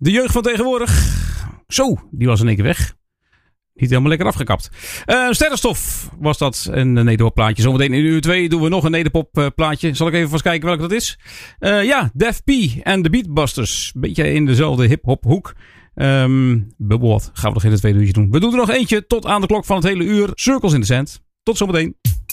De jeugd van tegenwoordig. Zo, die was in één keer weg. Niet helemaal lekker afgekapt. Sterrenstof was dat. Een nederpop plaatje. Zometeen in uur 2 doen we nog een nederpop plaatje. Zal ik even vast kijken welke dat is? Def P en de Beatbusters. Beetje in dezelfde hip-hop hoek. Wat gaan we nog in het tweede uurtje doen? We doen er nog eentje tot aan de klok van het hele uur. Circles in the Sand. Tot zometeen.